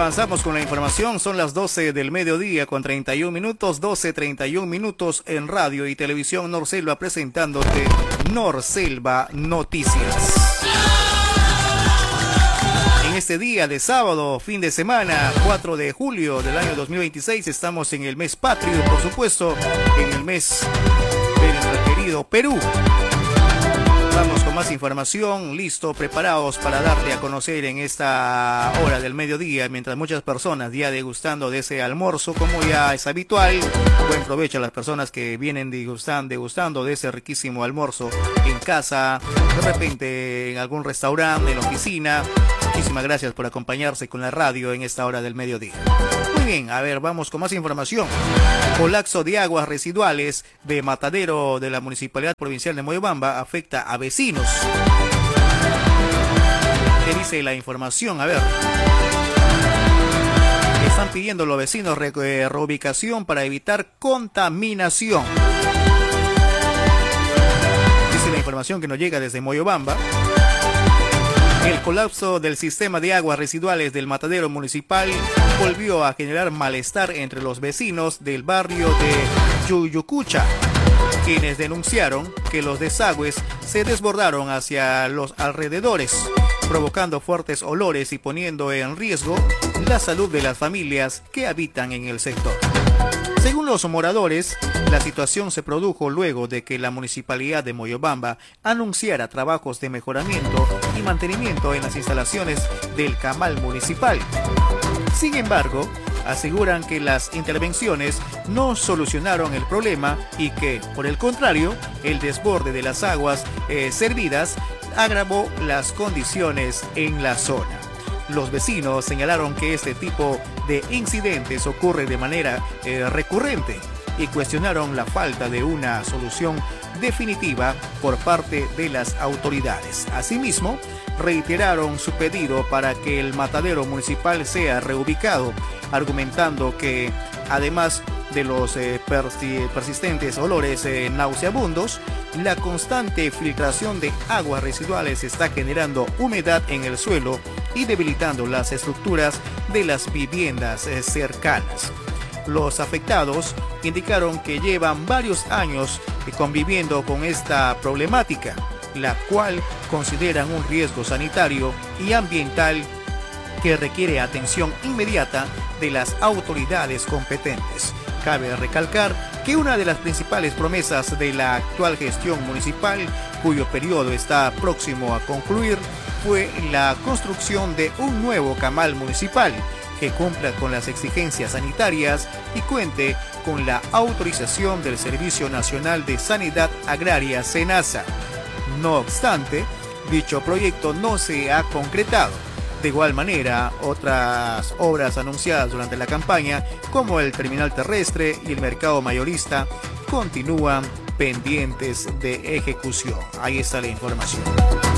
avanzamos con la información. Son las 12 del mediodía con 31 minutos, 12:31 minutos en radio y televisión Norselva, presentándote Norselva Noticias. En este día de sábado, fin de semana, 4 de julio del año 2026, estamos en el mes patrio, por supuesto, en el mes de nuestro querido Perú. Vamos con más información, listo, preparados para darte a conocer en esta hora del mediodía, mientras muchas personas ya degustando de ese almuerzo, como ya es habitual. Buen provecho a las personas que vienen degustando de ese riquísimo almuerzo en casa, de repente en algún restaurante, en la oficina. Muchísimas gracias por acompañarse con la radio en esta hora del mediodía. Muy bien, a ver, vamos con más información. Colapso de aguas residuales de matadero de la Municipalidad Provincial de Moyobamba afecta a vecinos. ¿Qué dice la información? A ver. Están pidiendo los vecinos reubicación para evitar contaminación. Dice la información que nos llega desde Moyobamba. El colapso del sistema de aguas residuales del matadero municipal volvió a generar malestar entre los vecinos del barrio de Yuyucucha, quienes denunciaron que los desagües se desbordaron hacia los alrededores, provocando fuertes olores y poniendo en riesgo la salud de las familias que habitan en el sector. Según los moradores, la situación se produjo luego de que la Municipalidad de Moyobamba anunciara trabajos de mejoramiento y mantenimiento en las instalaciones del camal municipal. Sin embargo, aseguran que las intervenciones no solucionaron el problema y que, por el contrario, el desborde de las aguas servidas agravó las condiciones en la zona. Los vecinos señalaron que este tipo de incidentes ocurre de manera recurrente y cuestionaron la falta de una solución definitiva por parte de las autoridades. Asimismo, reiteraron su pedido para que el matadero municipal sea reubicado, argumentando que, además de los persistentes olores nauseabundos, la constante filtración de aguas residuales está generando humedad en el suelo y debilitando las estructuras de las viviendas cercanas. Los afectados indicaron que llevan varios años conviviendo con esta problemática, la cual consideran un riesgo sanitario y ambiental que requiere atención inmediata de las autoridades competentes. Cabe recalcar que una de las principales promesas de la actual gestión municipal, cuyo periodo está próximo a concluir, fue la construcción de un nuevo camal municipal que cumpla con las exigencias sanitarias y cuente con la autorización del Servicio Nacional de Sanidad Agraria SENASA. No obstante, dicho proyecto no se ha concretado. De igual manera, otras obras anunciadas durante la campaña, como el terminal terrestre y el mercado mayorista, continúan pendientes de ejecución. Ahí está la información.